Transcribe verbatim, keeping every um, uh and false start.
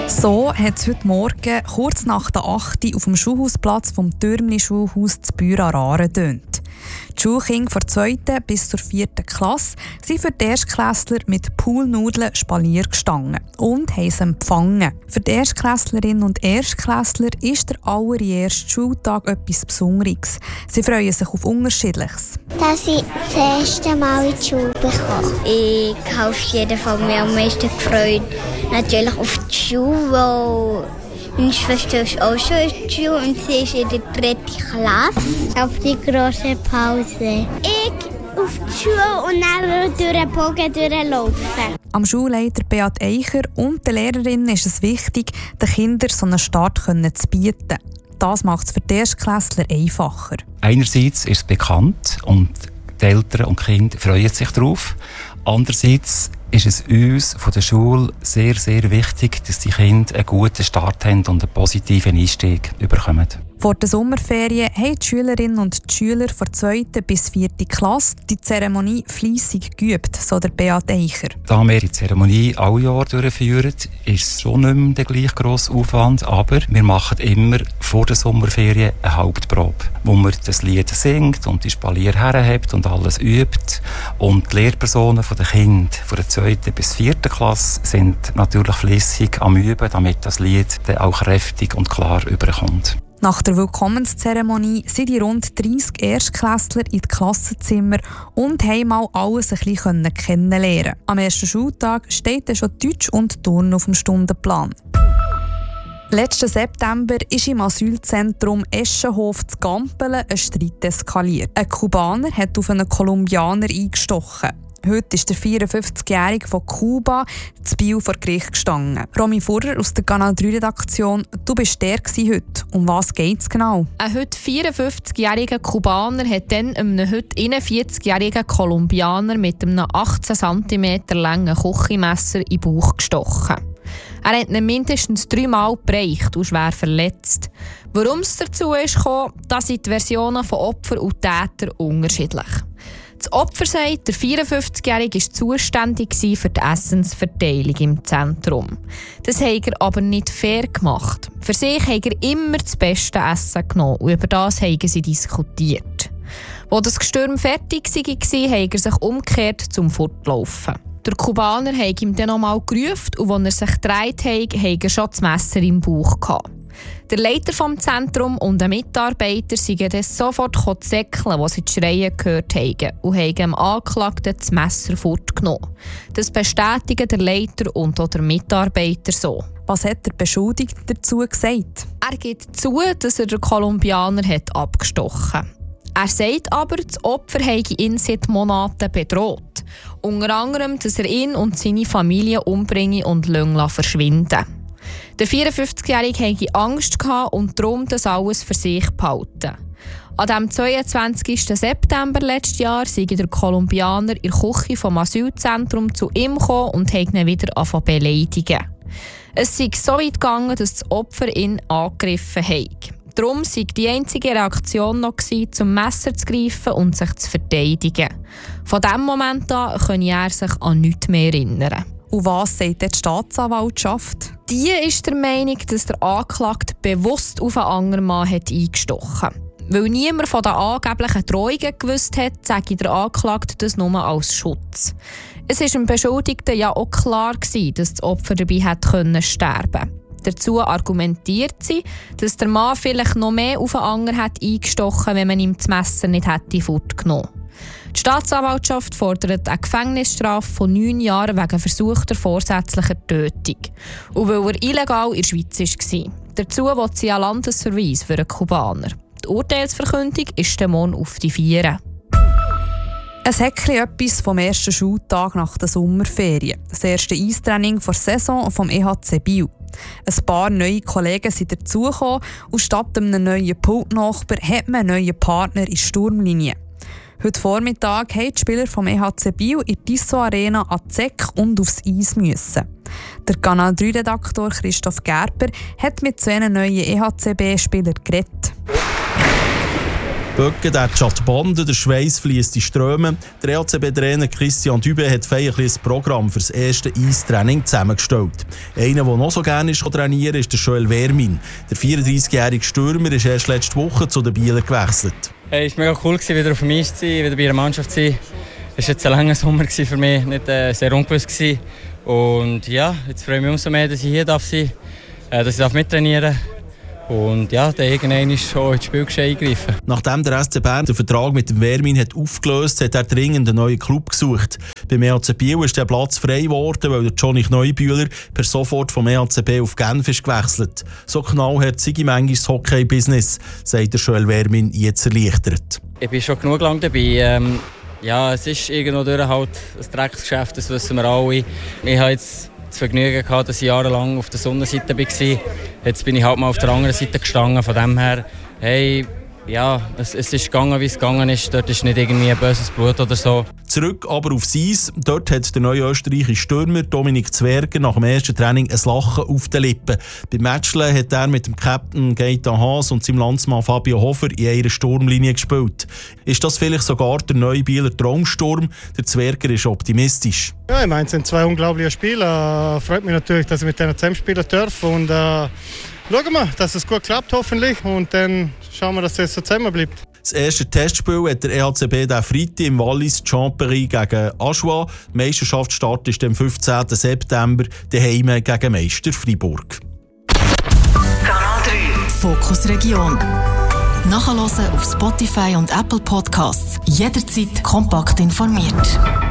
So hat es heute Morgen kurz nach der acht Uhr auf dem Schulhausplatz vom Türmli-Schulhaus zu Büren-Aare getönt. Die Schulkinder von der zweiten bis zur vierten Klasse sind für die Erstklässler mit Poolnudeln Spalier gestanden und haben sie empfangen. Für die Erstklässlerinnen und Erstklässler ist der allererste Schultag etwas Besonderes. Sie freuen sich auf Unterschiedliches. Dass ich das erste Mal in die Schule bekomme. Ich habe auf jeden Fall mir am meisten gefreut. Natürlich auf die Schule, weil meine Schwester ist auch schon in der Schule und sie ist in der dritten Klasse. Auf die grosse Pause. Ich auf die Schule und dann durch den Bogen durchlaufen. Am Schulleiter Beat Eicher und den Lehrerinnen ist es wichtig, den Kindern so einen Start zu bieten. Das macht es für die Erstklässler einfacher. Einerseits ist es bekannt und die Eltern und die Kinder freuen sich darauf. Andererseits ist es uns von der Schule sehr, sehr wichtig, dass die Kinder einen guten Start haben und einen positiven Einstieg bekommen. Vor der Sommerferien haben die Schülerinnen und die Schüler von der zweiten bis vierten Klasse die Zeremonie fleissig geübt, so der Beat Eicher. Da wir die Zeremonie alle Jahre durchführen, ist es schon nicht mehr der gleich grosse Aufwand, aber wir machen immer vor der Sommerferien eine Hauptprobe, wo man das Lied singt und die Spalier herhebt und alles übt. Und die Lehrpersonen der Kinder von der zweiten bis vierten Klasse sind natürlich fleissig am Üben, damit das Lied dann auch kräftig und klar überkommt. Nach der Willkommenszeremonie sind die rund dreissig Erstklässler in die Klassenzimmer und haben mal alles ein bisschen kennenlernen. Am ersten Schultag steht dann schon Deutsch und Turnen auf dem Stundenplan. Letzten September ist im Asylzentrum Eschenhof zu Gampelen ein Streit eskaliert. Ein Kubaner hat auf einen Kolumbianer eingestochen. Heute ist der vierundfünfzigjährige von Kuba zu Biel vor Gericht gestanden. Romy Furrer aus der Kanal drei Redaktion, du bist der heute. Um was geht es genau? Ein heute vierundfünfzigjähriger Kubaner hat dann einem heute einundvierzigjährigen Kolumbianer mit einem achtzehn Zentimeter langen Küchenmesser in den Bauch gestochen. Er hat ihn mindestens dreimal gebrochen und schwer verletzt. Warum es dazu kam, da sind die Versionen von Opfer und Täter unterschiedlich. Das Opfer sagt, der vierundfünfzigjährige war zuständig für die Essensverteilung im Zentrum. Das hat er aber nicht fair gemacht. Für sich hat er immer das beste Essen genommen und über das haben sie diskutiert. Als das Gestürm fertig war, hat er sich umgekehrt zum Fortlaufen. Der Kubaner hat ihm dann nochmal gerufen und als er sich gedreht hat, hat er schon das Messer im Bauch gehabt. Der Leiter des Zentrums und ein Mitarbeiter sind dann sofort zäckeln, als sie die Schreie gehört haben, und haben dem Angeklagten das Messer fortgenommen. Das bestätigen der Leiter und auch der Mitarbeiter so. Was hat der Beschuldigte dazu gesagt? Er gibt zu, dass er den Kolumbianer hat abgestochen hat. Er sagt aber, das Opfer habe ihn seit Monaten bedroht. Unter anderem, dass er ihn und seine Familie umbringe und verschwinden. Der vierundfünfzigjährige hatte Angst und darum das alles für sich behalten. An dem zweiundzwanzigsten September letztes Jahr sei der Kolumbianer in der Küche vom Asylzentrum zu ihm gekommen und hat ihn wieder angefangen zu beleidigen. Es sei so weit gegangen, dass das Opfer ihn angegriffen hat. Darum sei die einzige Reaktion noch gewesen, zum Messer zu greifen und sich zu verteidigen. Von diesem Moment an könne er sich an nichts mehr erinnern. Und was sagt die Staatsanwaltschaft? Die ist der Meinung, dass der Angeklagte bewusst auf einen anderen Mann hat eingestochen hat. Weil niemand von den angeblichen Drohungen gewusst hat, sage der Angeklagte das nur als Schutz. Es war dem Beschuldigten ja auch klar gewesen, dass das Opfer dabei hätte sterben können. Dazu argumentiert sie, dass der Mann vielleicht noch mehr auf einen anderen hat eingestochen, wenn man ihm das Messer nicht hätte fortgenommen. Die Staatsanwaltschaft fordert eine Gefängnisstrafe von neun Jahren wegen versuchter vorsätzlicher Tötung. Und weil er illegal in der Schweiz war. Dazu will sie einen Landesverweis für einen Kubaner. Die Urteilsverkündung ist der Morgen auf die Vieren. Es hat etwas vom ersten Schultag nach der Sommerferien. Das erste Eistraining vor der Saison vom E H C Biel. Ein paar neue Kollegen sind dazugekommen und statt einem neuen Pultnachbar hat man einen neuen Partner in der Sturmlinie. Heute Vormittag mussten die Spieler vom E H C Biel in die Tissot Arena an die Zeck und aufs Eis müssen. Der Kanal drei Redaktor Christoph Gerber hat mit zwei neuen E H C B-Spielern geredet. Böcke, der Chatbande, der Schweiß fließt in Ströme. Der E L C B-Trainer Christian Dübe hat feierlich ein Programm für das erste Eistraining zusammengestellt. Einer, der noch so gerne ist, trainieren kann, ist der Joel Wermin. Der vierunddreißigjährige Stürmer ist erst letzte Woche zu den Bielern gewechselt. Hey, es war mega cool, wieder auf dem Eis zu sein, wieder bei der Mannschaft zu sein. Es war jetzt ein langer Sommer für mich, nicht äh, sehr ungewiss gewesen. Und ja, jetzt freue ich mich umso mehr, dass ich hier darf sein darf, äh, dass ich mittrainieren darf. Und ja, der irgendwann ist schon ins Spielgeschehen eingreifen. Nachdem der S C Bern den Vertrag mit dem Wermin hat aufgelöst hat, hat er dringend einen neuen Club gesucht. Beim E L C Biel ist der Platz frei geworden, weil der Johnny Neubühler per sofort vom E L C B auf Genf ist gewechselt. So knallhart sei manchmal das Hockey-Business, sagt der Joel Wermin jetzt erleichtert. Ich bin schon genug lang dabei. Ähm, ja, es ist irgendwo durch halt ein Drecksgeschäft, das wissen wir alle. Ich habe jetzt das Vergnügen gehabt, dass ich jahrelang auf der Sonnenseite war. Jetzt bin ich halt mal auf der anderen Seite gestanden. Von dem her, hey, ja, es, es ist gegangen, wie es gegangen ist. Dort ist nicht irgendwie ein böses Blut oder so. Zurück aber aufs Eis. Dort hat der neue österreichische Stürmer Dominik Zwerger nach dem ersten Training ein Lachen auf den Lippen. Beim Matchle hat er mit dem Captain Gaetan Haas und seinem Landsmann Fabio Hofer in einer Sturmlinie gespielt. Ist das vielleicht sogar der neue Bieler Traumsturm? Der Zwerger ist optimistisch. Ja, ich meine, es sind zwei unglaubliche Spieler. Äh, freut mich natürlich, dass ich mit denen zusammenspielen darf. Und äh, schauen wir, dass es gut klappt, hoffentlich. Und dann schauen wir, dass es so zusammen bleibt. Das erste Testspiel hat der E L C B diesen Freitag im Wallis Champery gegen Ajoie. Meisterschaftsstart ist am fünfzehnten September daheim gegen Meister Freiburg. Kanal drei Fokus Region. Nachhören auf Spotify und Apple Podcasts. Jederzeit kompakt informiert.